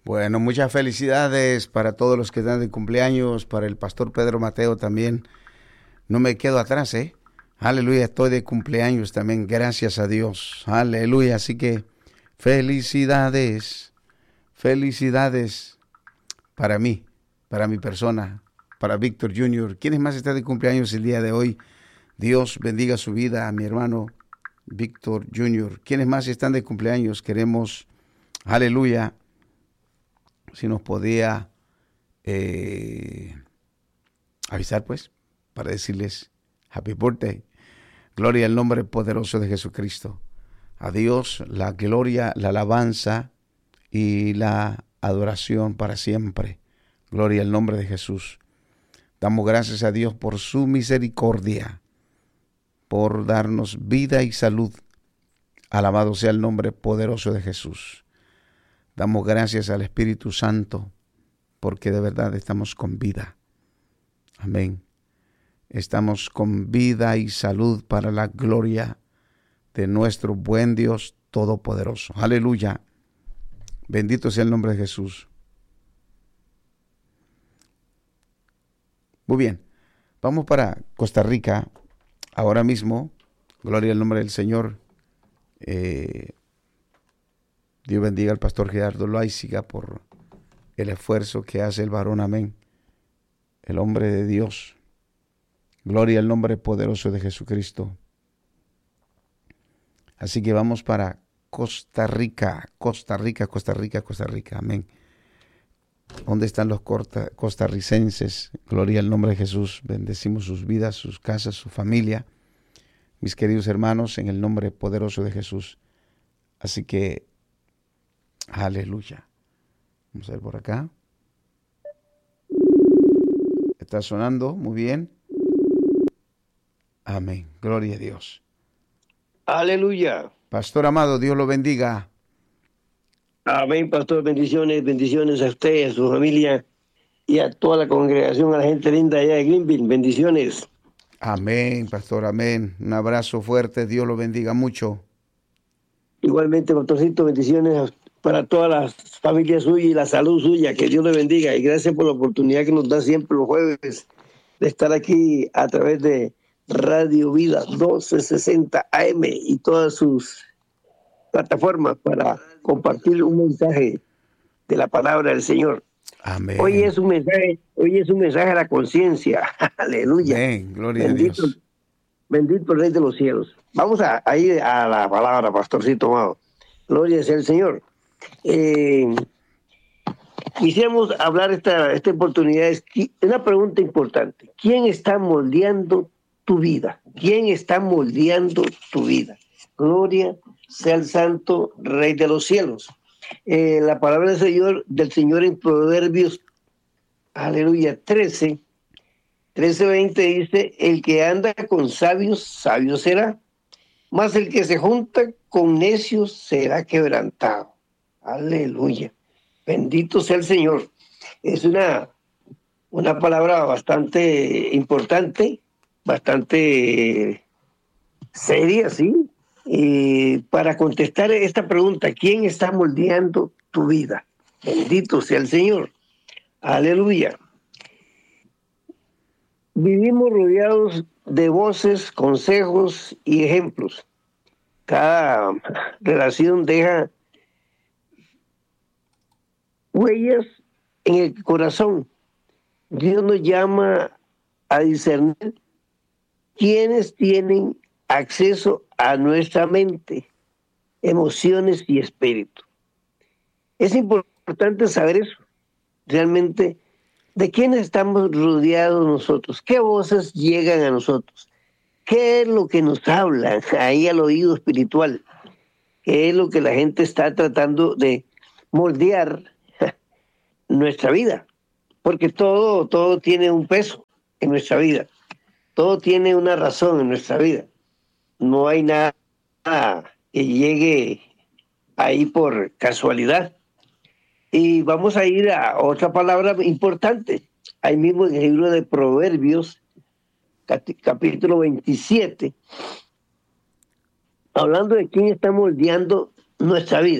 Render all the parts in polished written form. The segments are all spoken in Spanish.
Bueno, muchas felicidades para todos los que están de cumpleaños, para el pastor Pedro Mateo también. No me quedo atrás, ¿eh? Aleluya, estoy de cumpleaños también, gracias a Dios. Aleluya, así que felicidades, felicidades para mí, para mi persona, para Víctor Jr. ¿Quiénes más están de cumpleaños el día de hoy? Dios bendiga su vida a mi hermano Víctor Jr. ¿Quiénes más están de cumpleaños? Queremos, aleluya, si nos podía avisar pues, para decirles Happy Birthday. Gloria al nombre poderoso de Jesucristo. A Dios la gloria, la alabanza y la adoración para siempre. Gloria al nombre de Jesús. Damos gracias a Dios por su misericordia, por darnos vida y salud. Alabado sea el nombre poderoso de Jesús. Damos gracias al Espíritu Santo, porque de verdad estamos con vida. Amén. Estamos con vida y salud para la gloria de nuestro buen Dios Todopoderoso. Aleluya. Bendito sea el nombre de Jesús. Muy bien. Vamos para Costa Rica ahora mismo. Gloria al nombre del Señor. Dios bendiga al pastor Gerardo Loaiziga por el esfuerzo que hace el varón. Amén. El hombre de Dios. Gloria al nombre poderoso de Jesucristo. Así que vamos para Costa Rica. Costa Rica, Costa Rica, Costa Rica. Amén. ¿Dónde están los costarricenses? Gloria al nombre de Jesús. Bendecimos sus vidas, sus casas, su familia. Mis queridos hermanos, en el nombre poderoso de Jesús. Así que, aleluya. Vamos a ver por acá. Está sonando, muy bien. Amén. Gloria a Dios. Aleluya. Pastor amado, Dios lo bendiga. Amén, pastor. Bendiciones, bendiciones a usted, a su familia y a toda la congregación, a la gente linda allá de Greenville. Bendiciones. Amén, pastor, amén. Un abrazo fuerte, Dios lo bendiga mucho. Igualmente, pastorcito, bendiciones para todas las familias suyas y la salud suya. Que Dios le bendiga y gracias por la oportunidad que nos da siempre los jueves de estar aquí a través de Radio Vida 1260 AM y todas sus plataformas para compartir un mensaje de la palabra del Señor. Amén. Hoy es un mensaje a la conciencia. Aleluya. Amén. Gloria a Dios. Bendito el Rey de los cielos. Vamos a ir a la palabra, pastorcito amado. Gloria sea el Señor. Quisiéramos hablar esta oportunidad. Es una pregunta importante. ¿Quién está moldeando tu vida? ¿Quién está moldeando tu vida? Gloria sea el santo Rey de los cielos. La palabra del Señor en Proverbios, aleluya, 13:20 dice: el que anda con sabios, sabio será, mas el que se junta con necios será quebrantado. Aleluya. Bendito sea el Señor. Es una palabra bastante importante, bastante seria, ¿sí? Para contestar esta pregunta, ¿quién está moldeando tu vida? Bendito sea el Señor. Aleluya. Vivimos rodeados de voces, consejos y ejemplos. Cada relación deja huellas en el corazón. Dios nos llama a discernir quiénes tienen acceso a nuestra mente, emociones y espíritu. Es importante saber eso. Realmente, ¿de quiénes estamos rodeados nosotros? ¿Qué voces llegan a nosotros? ¿Qué es lo que nos habla ahí al oído espiritual? ¿Qué es lo que la gente está tratando de moldear nuestra vida? Porque todo tiene un peso en nuestra vida. Todo tiene una razón en nuestra vida. No hay nada que llegue ahí por casualidad. Y vamos a ir a otra palabra importante. Ahí mismo en el libro de Proverbios, capítulo 27, hablando de quién está moldeando nuestra vida.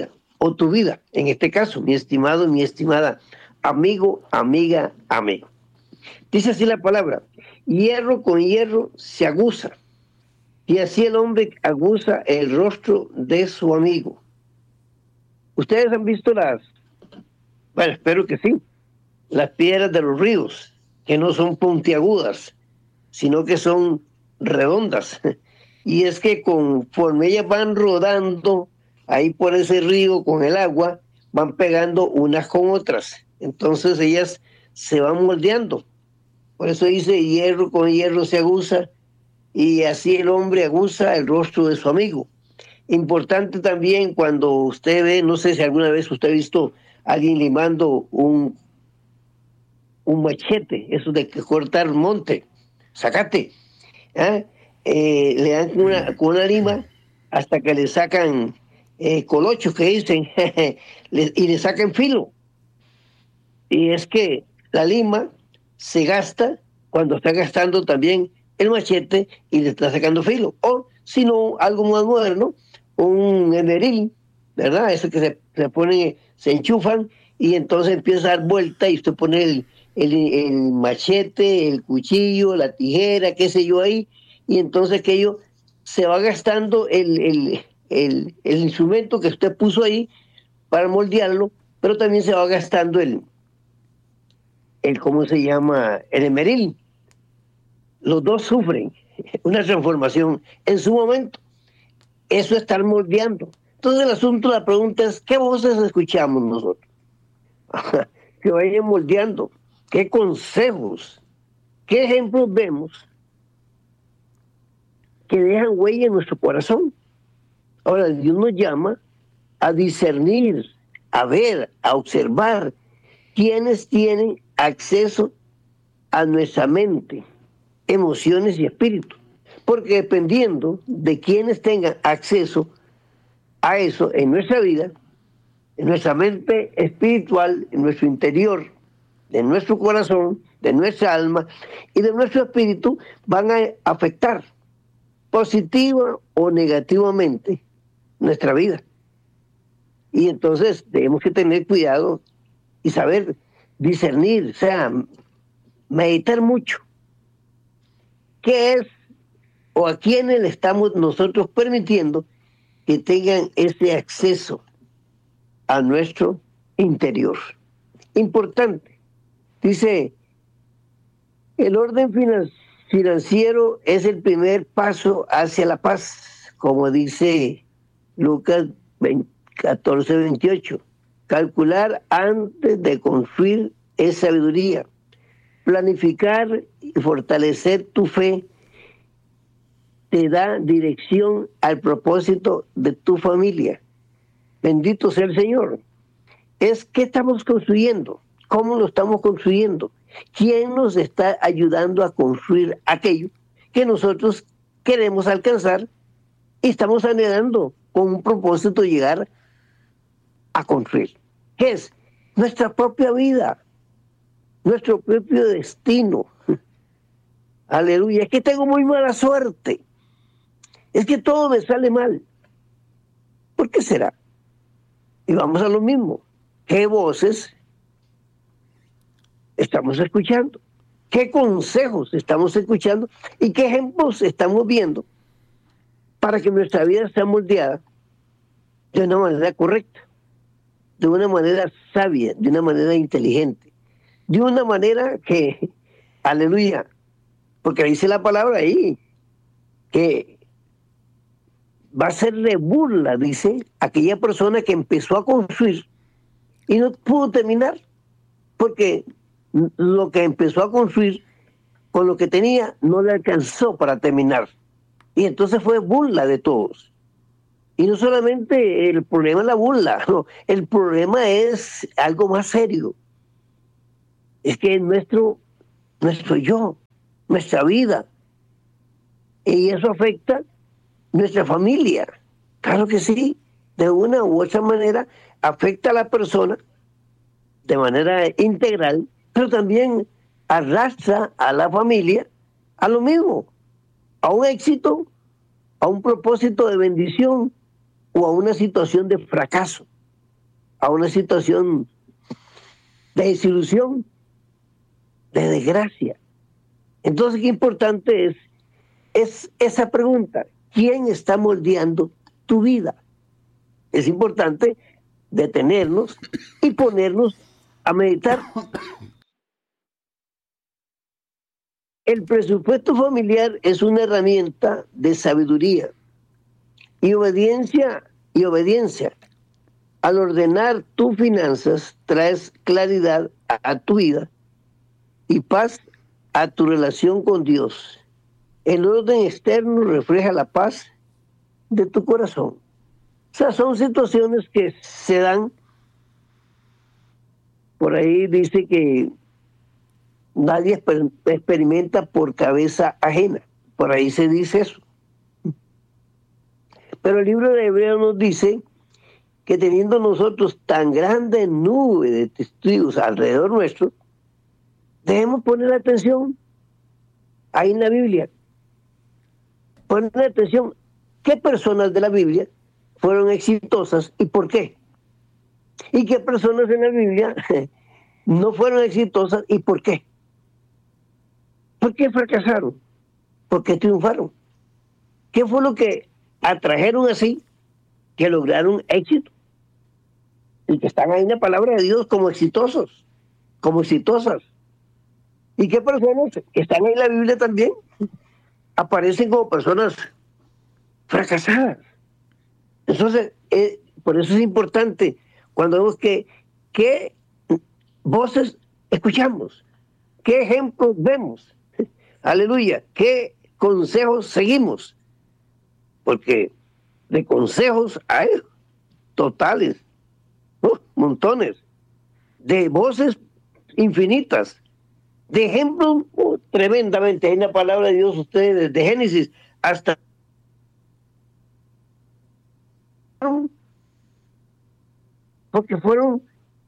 o tu vida. En este caso, mi estimado, mi estimada, amigo, amiga, amigo. Dice así la palabra: hierro con hierro se aguza, y así el hombre aguza el rostro de su amigo. ¿Ustedes han visto bueno, espero que sí, las piedras de los ríos, que no son puntiagudas, sino que son redondas? Y es que conforme ellas van rodando ahí por ese río con el agua, van pegando unas con otras. Entonces ellas se van moldeando. Por eso dice: hierro con hierro se aguza, y así el hombre aguza el rostro de su amigo. Importante también cuando usted ve, no sé si alguna vez usted ha visto a alguien limando un machete, eso de que cortar monte, zacate, ¿ah? Le dan con una lima hasta que le sacan colochos, que dicen, y le sacan filo. Y es que la lima se gasta cuando está gastando también el machete y le está sacando filo. O, si no, algo más moderno, un emeril, ¿verdad? Eso que se ponen, se enchufan y entonces empieza a dar vuelta y usted pone el machete, el cuchillo, la tijera, qué sé yo ahí, y entonces aquello se va gastando el instrumento que usted puso ahí para moldearlo, pero también se va gastando ¿cómo se llama? El emeril. Los dos sufren una transformación en su momento. Eso es estar moldeando. Entonces el asunto, la pregunta es: ¿qué voces escuchamos nosotros? Que vayan moldeando. ¿Qué consejos? ¿Qué ejemplos vemos que dejan huella en nuestro corazón? Ahora, Dios nos llama a discernir, a ver, a observar quiénes tienen acceso a nuestra mente, emociones y espíritu. Porque dependiendo de quienes tengan acceso a eso en nuestra vida, en nuestra mente espiritual, en nuestro interior, de nuestro corazón, de nuestra alma y de nuestro espíritu, van a afectar positiva o negativamente nuestra vida. Y entonces tenemos que tener cuidado y saber discernir, o sea, meditar mucho. ¿Qué es o a quiénes le estamos nosotros permitiendo que tengan ese acceso a nuestro interior? Importante. Dice: el orden financiero es el primer paso hacia la paz, como dice Lucas 14:28. Calcular antes de construir es sabiduría. Planificar y fortalecer tu fe te da dirección al propósito de tu familia. Bendito sea el Señor. Es qué estamos construyendo, cómo lo estamos construyendo, quién nos está ayudando a construir aquello que nosotros queremos alcanzar y estamos anhelando con un propósito llegar a construir. ¿Qué es? Nuestra propia vida, nuestro propio destino. Aleluya. Es que tengo muy mala suerte. Es que todo me sale mal. ¿Por qué será? Y vamos a lo mismo. ¿Qué voces estamos escuchando? ¿Qué consejos estamos escuchando? ¿Y qué ejemplos estamos viendo para que nuestra vida sea moldeada de una manera correcta, de una manera sabia, de una manera inteligente, de una manera que, aleluya, porque dice la palabra ahí, que va a ser de burla, dice, aquella persona que empezó a construir y no pudo terminar, porque lo que empezó a construir con lo que tenía no le alcanzó para terminar. Y entonces fue burla de todos. Y no solamente el problema es la burla, no, el problema es algo más serio. Es que nuestro yo, nuestra vida, y eso afecta nuestra familia. Claro que sí, de una u otra manera afecta a la persona de manera integral, pero también arrastra a la familia a lo mismo, a un éxito, a un propósito de bendición o a una situación de fracaso. a una situación de desilusión, de desgracia. Entonces, qué importante es esa pregunta: ¿quién está moldeando tu vida? Es importante detenernos y ponernos a meditar. El presupuesto familiar es una herramienta de sabiduría y obediencia. Al ordenar tus finanzas, traes claridad a tu vida y paz a tu relación con Dios. El orden externo refleja la paz de tu corazón. O sea, son situaciones que se dan. Por ahí dice que nadie experimenta por cabeza ajena. Por ahí se dice eso. Pero el libro de Hebreos nos dice que teniendo nosotros tan grande nube de testigos alrededor nuestro, debemos poner atención ahí en la Biblia. Poner atención, ¿qué personas de la Biblia fueron exitosas y por qué? ¿Y qué personas en la Biblia no fueron exitosas y por qué? ¿Por qué fracasaron? ¿Por qué triunfaron? ¿Qué fue lo que atrajeron así que lograron éxito? Y que están ahí en la palabra de Dios como exitosos, como exitosas. ¿Y qué personas que están ahí en la Biblia también aparecen como personas fracasadas? Entonces, por eso es importante cuando vemos qué voces escuchamos, qué ejemplos vemos, aleluya, qué consejos seguimos, porque de consejos hay totales, montones, de voces infinitas, de ejemplos tremendamente. En la palabra de Dios, ustedes, desde Génesis hasta porque fueron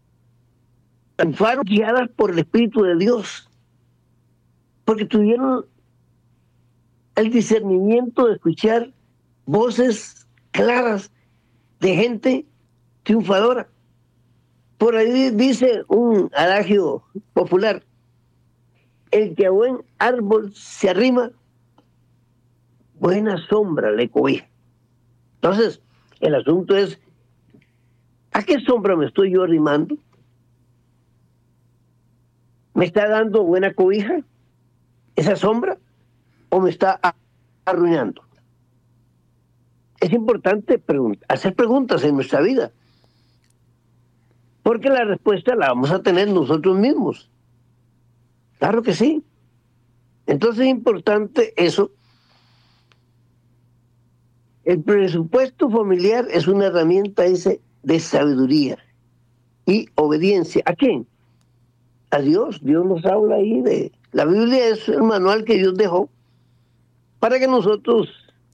guiadas por el Espíritu de Dios, porque tuvieron el discernimiento de escuchar voces claras de gente triunfadora. Por ahí dice un adagio popular: el que a buen árbol se arrima, buena sombra le cobija. Entonces, el asunto es, ¿a qué sombra me estoy yo arrimando? ¿Me está dando buena cobija esa sombra o me está arruinando? Es importante hacer preguntas en nuestra vida, porque la respuesta la vamos a tener nosotros mismos. Claro que sí. Entonces es importante eso. El presupuesto familiar es una herramienta de sabiduría y obediencia. ¿A quién? A Dios. Dios nos habla ahí de... La Biblia es el manual que Dios dejó para que nosotros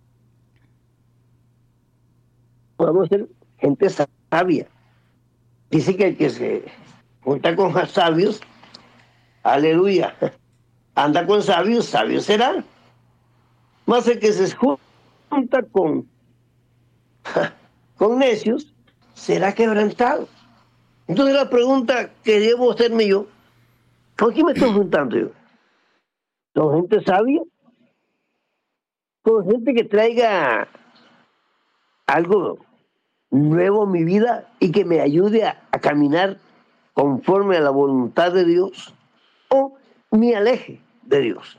podamos ser gente sabia. Dice que el que se junta con sabios, aleluya, anda con sabios, sabio será. Más el que se junta con necios, será quebrantado. Entonces la pregunta que debo hacerme yo: ¿con quién me estoy juntando yo? ¿Con gente sabia? ¿Con gente que traiga algo nuevo en mi vida y que me ayude a caminar conforme a la voluntad de Dios? ¿O me aleje de Dios?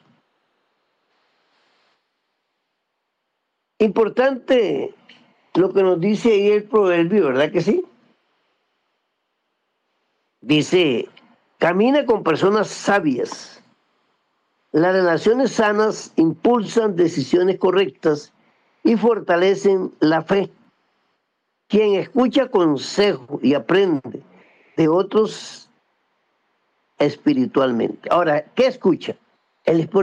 Importante lo que nos dice ahí el proverbio, ¿verdad que sí? Dice: camina con personas sabias. Las relaciones sanas impulsan decisiones correctas y fortalecen la fe. Quien escucha consejo y aprende de otros espiritualmente. Ahora, ¿qué escucha? El